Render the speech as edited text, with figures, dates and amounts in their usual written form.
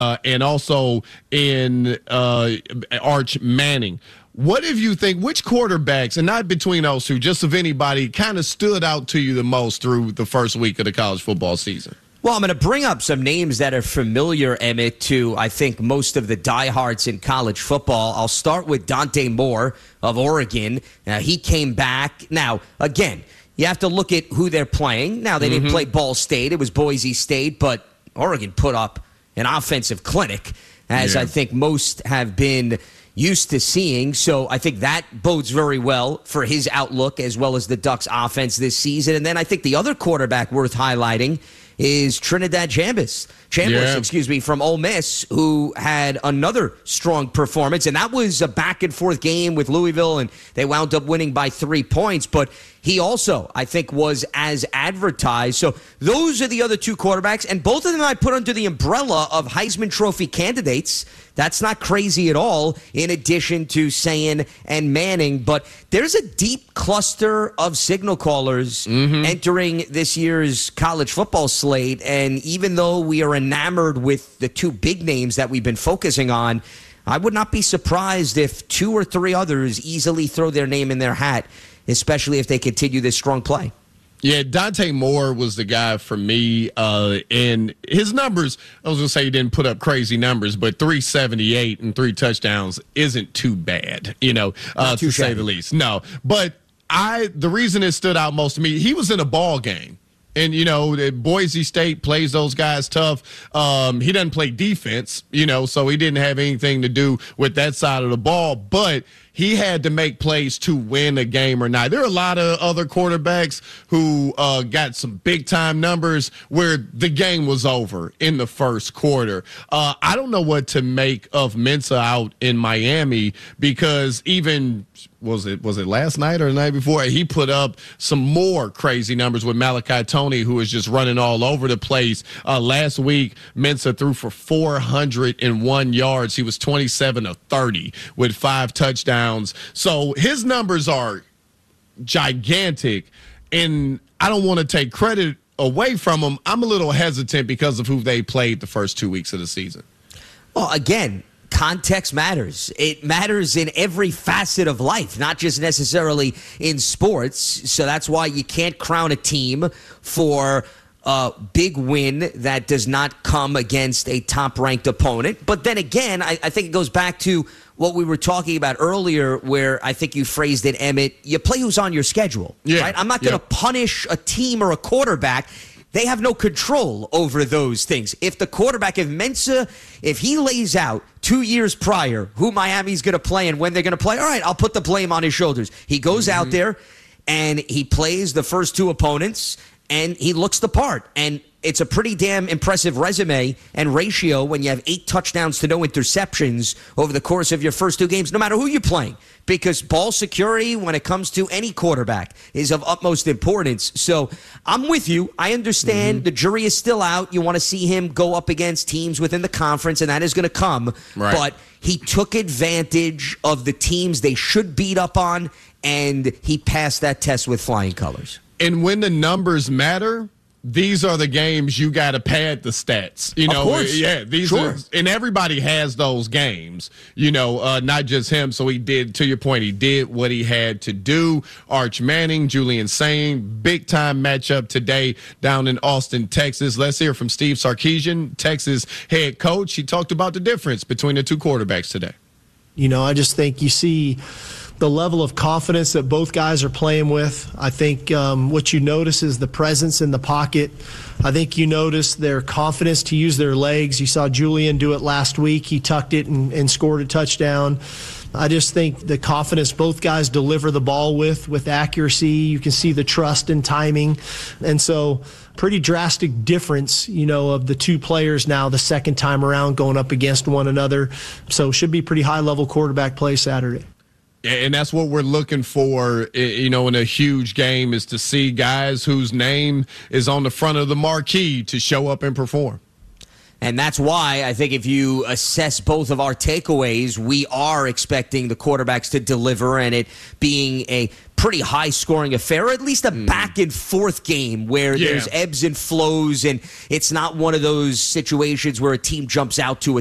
and also in Arch Manning. What if you think, which quarterbacks, and not between those two, just of anybody, kind of stood out to you the most through the first week of the college football season? Well, I'm going to bring up some names that are familiar, Emmett, to, I think, most of the diehards in college football. I'll start with Dante Moore of Oregon. He came back. Now, again, you have to look at who they're playing. Now, they didn't play Ball State. It was Boise State, but Oregon put up an offensive clinic, as I think most have been used to seeing. So I think that bodes very well for his outlook as well as the Ducks offense this season. And then I think the other quarterback worth highlighting is Trinidad Chambliss, from Ole Miss, who had another strong performance. And that was a back-and-forth game with Louisville, and they wound up winning by 3 points. But he also, I think, was as advertised. So those are the other two quarterbacks, and both of them I put under the umbrella of Heisman Trophy candidates. That's not crazy at all, in addition to Sayin and Manning. But there's a deep cluster of signal callers entering this year's college football slate. And even though we are enamored with the two big names that we've been focusing on, I would not be surprised if two or three others easily throw their name in their hat, especially if they continue this strong play. Yeah, Dante Moore was the guy for me, and his numbers, I was going to say he didn't put up crazy numbers, but 378 and 3 touchdowns isn't too bad, to say the least. No, but the reason it stood out most to me, he was in a ball game. And, Boise State plays those guys tough. He doesn't play defense, so he didn't have anything to do with that side of the ball. But he had to make plays to win a game or not. There are a lot of other quarterbacks who got some big-time numbers where the game was over in the first quarter. I don't know what to make of Mensa out in Miami, because even was it last night or the night before, he put up some more crazy numbers with Malachi Tony, who is just running all over the place. Last week, Mensa threw for 401 yards. He was 27 of 30 with 5 touchdowns. So his numbers are gigantic, and I don't want to take credit away from him. I'm a little hesitant because of who they played the first 2 weeks of the season. Well, again, context matters. It matters in every facet of life, not just necessarily in sports. So that's why you can't crown a team for a big win that does not come against a top-ranked opponent. But then again, I think it goes back to what we were talking about earlier, where I think you phrased it, Emmett, you play who's on your schedule, right? I'm not going to punish a team or a quarterback. They have no control over those things. If the quarterback, if he lays out 2 years prior who Miami's going to play and when they're going to play, all right, I'll put the blame on his shoulders. He goes out there and he plays the first two opponents and he looks the part. And it's a pretty damn impressive resume and ratio when you have 8 touchdowns to no interceptions over the course of your first 2 games, no matter who you're playing. Because ball security, when it comes to any quarterback, is of utmost importance. So I'm with you. I understand the jury is still out. You want to see him go up against teams within the conference, and that is going to come. Right. But he took advantage of the teams they should beat up on, and he passed that test with flying colors. And when the numbers matter, these are the games you got to pad the stats. Of course. Yeah, and everybody has those games, not just him. So he did, to your point, he did what he had to do. Arch Manning, Julian Sayin, big time matchup today down in Austin, Texas. Let's hear from Steve Sarkisian, Texas head coach. He talked about the difference between the two quarterbacks today. I just think you see the level of confidence that both guys are playing with. I think what you notice is the presence in the pocket. I think you notice their confidence to use their legs. You saw Julian do it last week. He tucked it and scored a touchdown. I just think the confidence both guys deliver the ball with accuracy. You can see the trust and timing. And so pretty drastic difference, of the two players now the second time around going up against one another. So should be pretty high-level quarterback play Saturday. And that's what we're looking for, in a huge game, is to see guys whose name is on the front of the marquee to show up and perform. And that's why I think if you assess both of our takeaways, we are expecting the quarterbacks to deliver and it being a pretty high-scoring affair, or at least a back-and-forth game where there's ebbs and flows, and it's not one of those situations where a team jumps out to a